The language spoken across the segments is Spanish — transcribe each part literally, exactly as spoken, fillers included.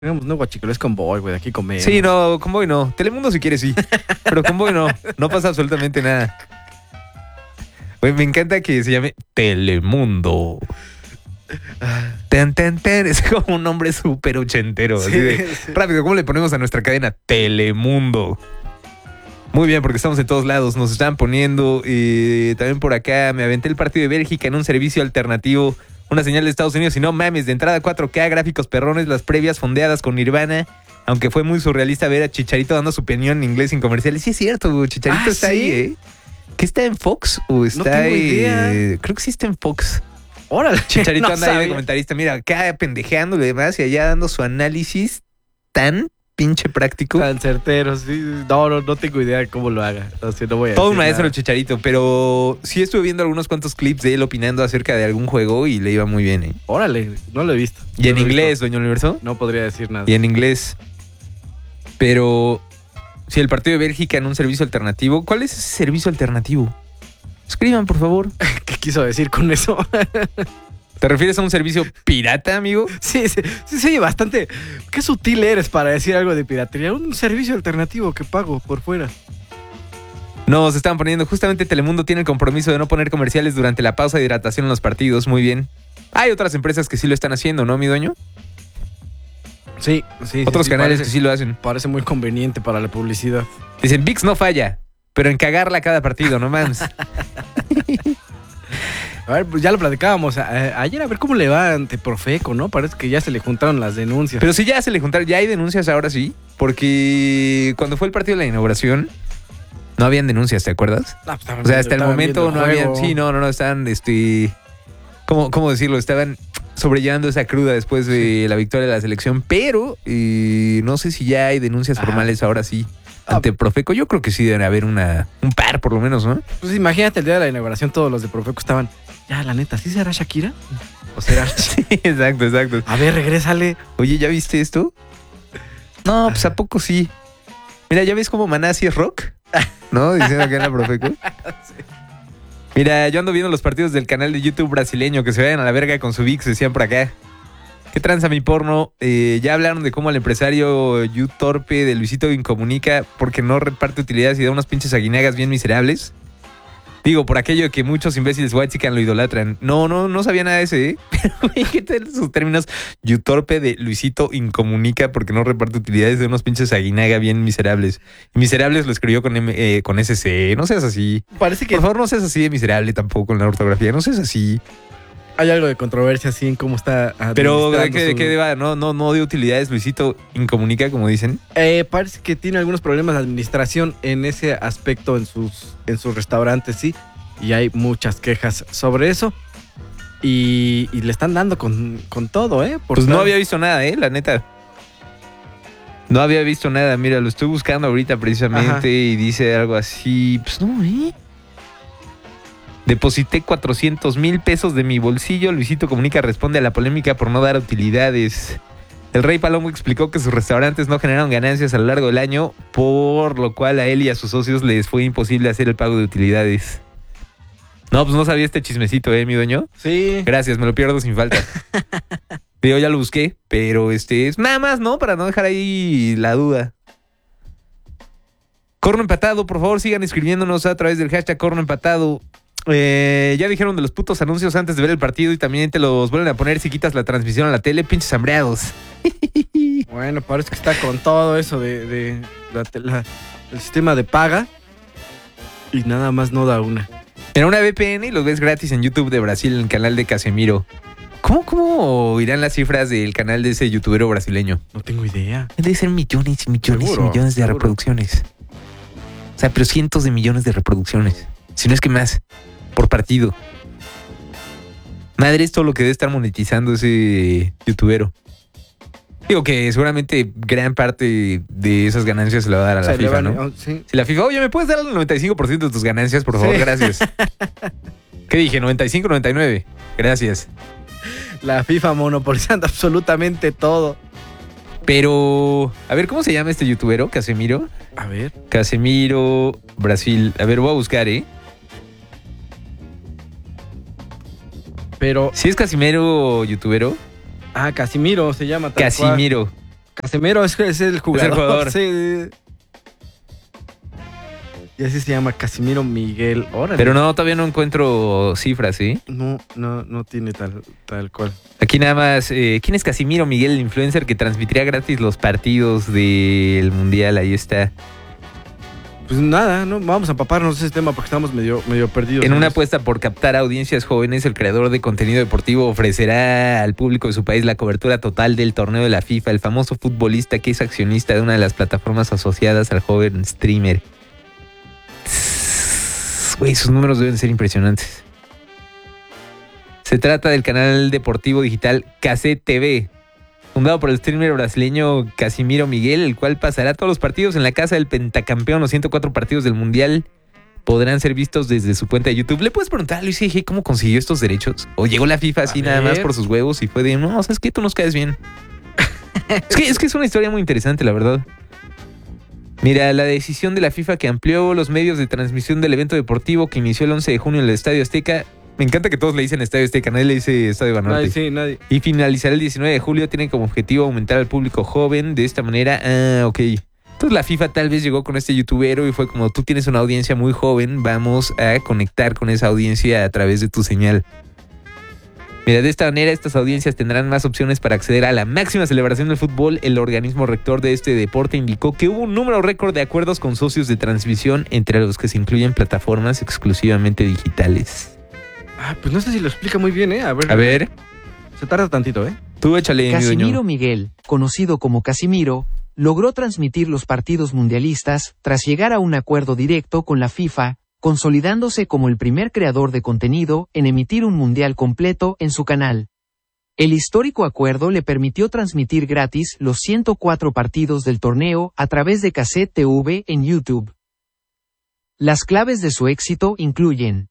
Digamos, no guachicolés con Boy, güey, aquí comemos. Sí, no, con Boy no. Telemundo si quieres, sí. Pero con Boy no. No pasa absolutamente nada. Güey, me encanta que se llame Telemundo. Ten, ten, ten. Es como un nombre súper ochentero. Sí, así de, sí. rápido, ¿cómo le ponemos a nuestra cadena? Telemundo. Muy bien, porque estamos en todos lados. Nos están poniendo. Y también por acá me aventé el partido de Bélgica en un servicio alternativo. Una señal de Estados Unidos y no mames, de entrada cuatro K, gráficos perrones, las previas fondeadas con Nirvana. Aunque fue muy surrealista ver a Chicharito dando su opinión en inglés en comerciales. Sí es cierto, Chicharito Ah, está ¿sí? ahí, ¿eh? ¿Qué está en Fox o está tengo ahí? idea. Creo que sí está en Fox. Órale. Chicharito no anda ahí de sabía. comentarista, mira, acá pendejeando y demás y allá dando su análisis tan pinche práctico. Tan certeros, sí. No, no, no tengo idea de cómo lo haga. O sea, no voy a Todo un decir maestro el nada. Chicharito, pero sí estuve viendo algunos cuantos clips de él opinando acerca de algún juego y le iba muy bien, ¿eh? Órale, no lo he visto. Y en No lo he inglés, visto. Doña Universo. No podría decir nada. Y en inglés. Pero si el partido de Bélgica en un servicio alternativo, ¿cuál es ese servicio alternativo? Escriban, por favor. ¿Qué quiso decir con eso? ¿Te refieres a un servicio pirata, amigo? Sí, sí, sí, sí, bastante. Qué sutil eres para decir algo de piratería. Un servicio alternativo que pago por fuera. Nos están poniendo, justamente Telemundo tiene el compromiso de no poner comerciales durante la pausa de hidratación en los partidos. Muy bien. Hay otras empresas que sí lo están haciendo, ¿no, mi dueño? Sí, sí. Otros sí, canales parece, que sí lo hacen. Parece muy conveniente para la publicidad. Dicen, ViX no falla, pero en cagarla cada partido, no mames. A ver, pues ya lo platicábamos a- a- ayer, a ver cómo le va ante Profeco, ¿no? Parece que ya se le juntaron las denuncias. Pero sí ya se le juntaron, ya hay denuncias ahora sí, porque cuando fue el partido de la inauguración, no habían denuncias, ¿te acuerdas? Ah, pues, estaban O sea, viendo- hasta el estaban momento viendo no el habían, juego. sí, no, no, no, estaban, este, ¿cómo, cómo decirlo? Estaban sobrellevando esa cruda después de la victoria de la selección, pero eh, no sé si ya hay denuncias Ajá. formales ahora sí Ah. ante Profeco. Yo creo que sí debe haber una, un par por lo menos, ¿no? Pues imagínate el día de la inauguración, todos los de Profeco estaban. Ya, la neta, ¿sí será Shakira? ¿O será? Sí, exacto, exacto. A ver, regrésale. Oye, ¿ya viste esto? No, pues ¿a poco sí? Mira, ¿ya ves cómo Maná sí es rock? ¿No? Diciendo que era Profeco. Mira, yo ando viendo los partidos del canal de YouTube brasileño, que se vayan a la verga con su ViX, decían por acá. ¿Qué tranza mi porno? Eh, ya hablaron de cómo el empresario Yu Torpe de Luisito Incomunica porque no reparte utilidades y da unas pinches aguinagas bien miserables. Digo, por aquello de que muchos imbéciles whitezican lo idolatran. No, no, no sabía nada de ese, ¿eh? Pero, güey, ¿qué tal sus términos? Yu Torpe de Luisito Incomunica porque no reparte utilidades de unos pinches aguinaga bien miserables. Y miserables lo escribió con, M, eh, con S C. No seas así. Parece que Por favor, no seas así de miserable tampoco en la ortografía. No seas así. hay algo de controversia así en cómo está. Pero, ¿de administrando qué, de su- qué va? No, no, no de utilidades, Luisito Incomunica, como dicen. Eh, parece que tiene algunos problemas de administración en ese aspecto en sus, en sus restaurantes, sí. Y hay muchas quejas sobre eso. Y, y le están dando con, con todo, ¿eh? Por Pues no estar- había visto nada, ¿eh? La neta. No había visto nada. Mira, lo estoy buscando ahorita precisamente Ajá. y dice algo así. Pues no, ¿eh? Deposité cuatrocientos mil pesos de mi bolsillo. Luisito Comunica responde a la polémica por no dar utilidades. El Rey Palomo explicó que sus restaurantes no generaron ganancias a lo largo del año, por lo cual a él y a sus socios les fue imposible hacer el pago de utilidades. No, pues no sabía este chismecito, ¿eh, mi dueño? Sí. Gracias, me lo pierdo sin falta. Digo, ya lo busqué, pero este es nada más, ¿no? Para no dejar ahí la duda. Corno empatado, por favor, sigan escribiéndonos a través del hashtag Corno empatado. Eh, ya dijeron de los putos anuncios antes de ver el partido y también te los vuelven a poner si quitas la transmisión a la tele, pinches hambreados. Bueno, parece que está con todo eso de, de la te- la- el sistema de paga. Y nada más no da una. Era una V P N y los ves gratis en YouTube de Brasil, en el canal de Casemiro. ¿Cómo, cómo irán las cifras del canal de ese youtubero brasileño? No tengo idea. Debe ser millones y millones Seguro, y millones de seguro. reproducciones. O sea, pero cientos de millones de reproducciones. Si no es que más. Por partido. Madre, es todo lo que debe estar monetizando ese youtubero. Digo que seguramente gran parte de esas ganancias se la va a dar a O la sea, le FIFA, van- ¿no? oh, sí. Si la FIFA, oye, ¿me puedes dar el noventa y cinco por ciento de tus ganancias, por favor? Sí. Gracias. ¿Qué dije? ¿noventa y cinco, noventa y nueve? Gracias. La FIFA monopolizando absolutamente todo. Pero, a ver, ¿cómo se llama este youtubero? Casemiro. A ver. Casemiro, Brasil. A ver, voy a buscar, ¿eh? Pero. Si es Casimiro youtubero, Ah, Casimiro se llama. tal Casimiro. Casemiro es, es el jugador. Es el jugador. Sí. Y así se llama Casimiro Miguel. Órale. Pero no, todavía no encuentro cifras, ¿sí? No, no, no tiene tal, tal cual. Aquí nada más, eh, ¿quién es Casimiro Miguel, el influencer que transmitiría gratis los partidos del Mundial? Ahí está. Pues nada, no vamos a empaparnos de ese tema porque estamos medio, medio perdidos. En ¿no? una apuesta por captar audiencias jóvenes, el creador de contenido deportivo ofrecerá al público de su país la cobertura total del torneo de la FIFA. El famoso futbolista que es accionista de una de las plataformas asociadas al joven streamer. Güey, sus números deben ser impresionantes. Se trata del canal deportivo digital K C T V, fundado por el streamer brasileño Casimiro Miguel, el cual pasará todos los partidos en la casa del pentacampeón. Los ciento cuatro partidos del Mundial podrán ser vistos desde su cuenta de YouTube. ¿Le puedes preguntar a Luis G G cómo consiguió estos derechos? ¿O llegó la FIFA así A nada ver. más por sus huevos y fue de, no, ¿sabes qué? Tú nos caes bien. es, que, es que es una historia muy interesante, la verdad. Mira, la decisión de la FIFA que amplió los medios de transmisión del evento deportivo que inició el once de junio en el Estadio Azteca. Me encanta que todos le dicen Estadio Azteca, nadie le dice Estadio Banorte. Nadie, sí, nadie. Y finalizará el diecinueve de julio. Tiene como objetivo aumentar al público joven. De esta manera, ah, ok. Entonces la FIFA tal vez llegó con este youtubero y fue como, tú tienes una audiencia muy joven, vamos a conectar con esa audiencia a través de tu señal. Mira, de esta manera estas audiencias tendrán más opciones para acceder a la máxima celebración del fútbol. El organismo rector de este deporte indicó que hubo un número récord de acuerdos con socios de transmisión, entre los que se incluyen plataformas exclusivamente digitales. Ah, pues no sé si lo explica muy bien, ¿eh? A ver. A ver, Se tarda tantito, ¿eh? tú échale, mi Casimiro dueño. Miguel, conocido como Casimiro, logró transmitir los partidos mundialistas tras llegar a un acuerdo directo con la FIFA, consolidándose como el primer creador de contenido en emitir un mundial completo en su canal. El histórico acuerdo le permitió transmitir gratis los ciento cuatro partidos del torneo a través de K C T V en YouTube. Las claves de su éxito incluyen: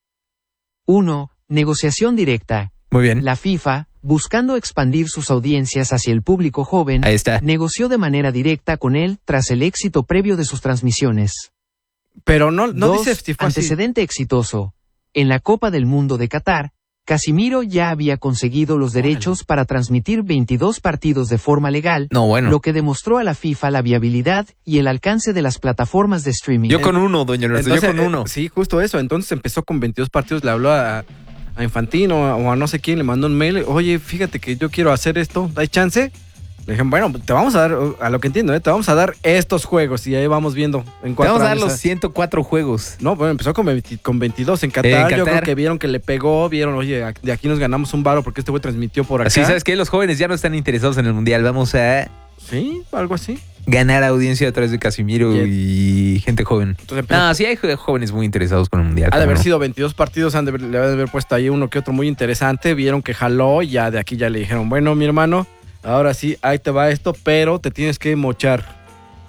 uno. Negociación directa. Muy bien, La FIFA, buscando expandir sus audiencias hacia el público joven, ahí está. negoció de manera directa con él tras el éxito previo de sus transmisiones. Pero no, no Dos, dice si fue así. antecedente exitoso. En la Copa del Mundo de Qatar, Casimiro ya había conseguido los derechos para transmitir veintidós partidos de forma legal, No, bueno. lo que demostró a la FIFA la viabilidad y el alcance de las plataformas de streaming. Yo con uno, doña Lorenzo, yo con eh, uno. sí, justo eso. Entonces empezó con veintidós partidos, le habló a, a Infantino o a no sé quién, le mandó un mail. Oye, fíjate que yo quiero hacer esto, ¿hay chance? Le dije, bueno, te vamos a dar, a lo que entiendo, ¿eh? Te vamos a dar estos juegos y ahí vamos viendo en Te cuatro vamos a dar años, los ¿sabes? ciento cuatro juegos. No, bueno, empezó con, veinte con veintidós en Qatar. Eh, en Yo Qatar. creo que vieron que le pegó, vieron, oye, de aquí nos ganamos un varo porque este güey transmitió por acá. Así, ¿sabes qué? Los jóvenes ya no están interesados en el Mundial. Vamos a Sí, algo así. ganar audiencia a través de Casimiro y gente joven. Entonces empezó. No, sí hay jo- jóvenes muy interesados con el Mundial. Ha de ¿cómo haber no? sido veintidós partidos, han de haber- le han de haber puesto ahí uno que otro muy interesante, vieron que jaló y ya de aquí ya le dijeron, bueno, mi hermano, ahora sí, ahí te va esto, pero te tienes que mochar.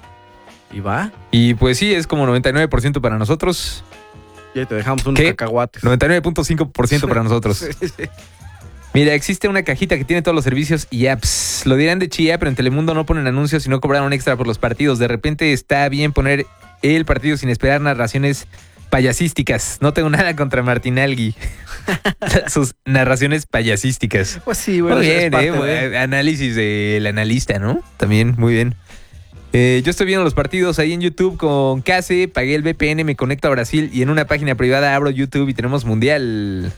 Y va, Y pues sí, es como noventa y nueve por ciento para nosotros, y ahí te dejamos unos ¿Qué? cacahuates. noventa y nueve punto cinco por ciento para nosotros. Sí, sí. Mira, existe una cajita que tiene todos los servicios y apps. Lo dirán de chía, pero en Telemundo no ponen anuncios y no cobraron extra por los partidos. De repente está bien poner el partido sin esperar narraciones payasísticas. No tengo nada contra Martín Algui. Sus narraciones payasísticas. Pues sí, bueno, Muy es bien, parte eh, de- análisis del analista, ¿no? También, muy bien. Eh, yo estoy viendo los partidos ahí en YouTube con Case, pagué el V P N, me conecto a Brasil y en una página privada abro YouTube y tenemos Mundial.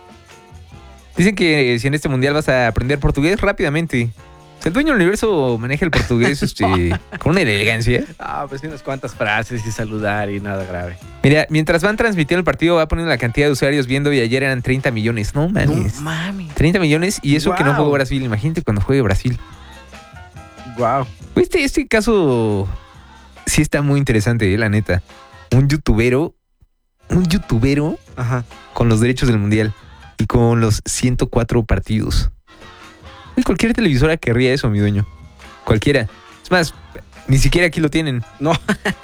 Dicen que si en este Mundial vas a aprender portugués rápidamente. O sea, el dueño del universo maneja el portugués este, con una elegancia. Ah, pues sí, unas cuantas frases y saludar y nada grave. Mira, mientras van transmitiendo el partido va poniendo la cantidad de usuarios viendo y ayer eran treinta millones. No mames. No mami. treinta millones y eso que no Wow. jugó Brasil. Imagínate cuando juegue Brasil. Wow. Este, este caso sí está muy interesante, eh, la neta. Un youtubero, un youtubero Ajá. con los derechos del mundial y con los ciento cuatro partidos. Y cualquier televisora querría eso, mi dueño. Cualquiera. Es más, ni siquiera aquí lo tienen. No. O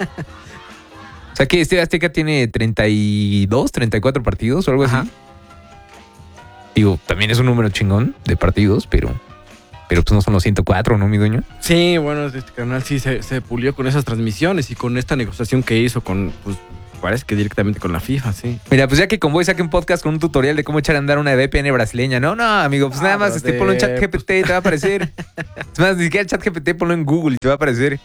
sea que este Azteca tiene treinta y dos, treinta y cuatro partidos o algo Ajá. así. Digo, también es un número chingón de partidos, pero, pero pues no son los ciento cuatro, ¿no, mi dueño? Sí, bueno, este canal sí se, se pulió con esas transmisiones y con esta negociación que hizo con, pues, Parece que directamente con la FIFA, sí. Mira, pues ya que Convoy saque un podcast con un tutorial de cómo echar a andar una V P N brasileña, ¿no? No, amigo, pues Ah, nada más pero este, de- ponlo en ChatGPT y te va a aparecer. Es más, ni siquiera el ChatGPT, ponlo en Google y te va a aparecer.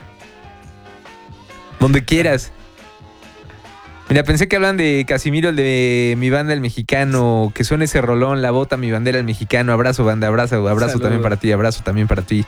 Donde quieras. Mira, pensé que hablan de Casimiro, el de Mi Banda el Mexicano, que suena ese rolón, La Bota, Mi Bandera el Mexicano. Abrazo, banda, abrazo, abrazo Saludos. también para ti, abrazo también para ti.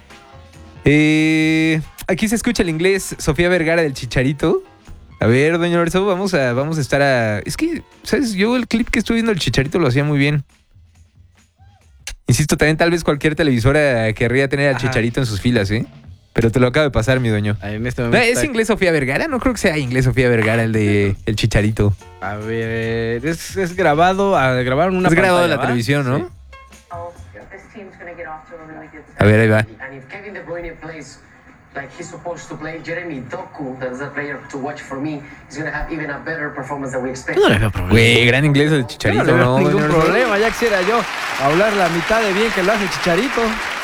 Eh, aquí se escucha el inglés Sofía Vergara del Chicharito. A ver, doña Universo, vamos a, vamos a estar a... Es que, ¿sabes? Yo el clip que estuve viendo del Chicharito lo hacía muy bien. Insisto, también tal vez cualquier televisora querría tener al Ajá. Chicharito en sus filas, ¿eh? Pero te lo acabo de pasar, mi doño. En este ¿No, momento ¿Es está- inglés Sofía Vergara? No creo que sea inglés Sofía Vergara el de el Chicharito. A ver, es, es grabado, a grabar una Es grabado en la pantalla, ¿va? televisión, ¿no? Sí. This team's gonna get off to a really good A ver, ahí va. And if Kevin De Bruyne plays like he's supposed to play, Jeremy Doku, that's a player to watch for me, is gonna have even a better performance than we expect. Yo no le veo problema. Güey, gran inglés el Yo Chicharito, no le veo ¿no? ningún doña Universo? problema, ya quisiera yo hablar la mitad de bien que lo hace el Chicharito.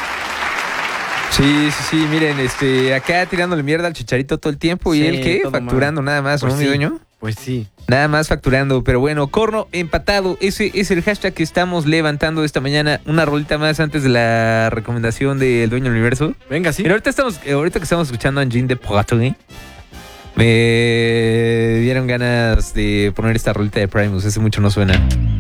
Sí, sí, sí, miren, este, acá tirándole mierda al Chicharito todo el tiempo y Sí, él, ¿qué? todo Facturando nada más, Pues ¿no, sí. mi dueño? Pues sí. Nada más facturando, pero bueno, corno empatado, ese es el hashtag que estamos levantando esta mañana. Una rolita más antes de la recomendación del Dueño del Universo. Venga, sí. Mira, ahorita, estamos, eh, ahorita que estamos escuchando a Jean de Poitou, me dieron ganas de poner esta rolita de Primus, hace mucho no suena.